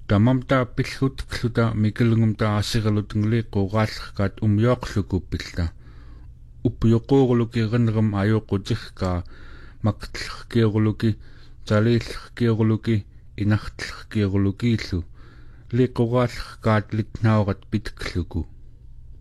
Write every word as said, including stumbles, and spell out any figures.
Tamam ta pillut kluta mikelungum ta asiralutungli qoqaallrkaat umyoqlukupilla. Uppuyoqoorluki renram ayoqutirka maktllerkiorluki taliilllerkiorluki inartlerkiorlukiillu liqoqaallrkaat litnaurat pitkluku.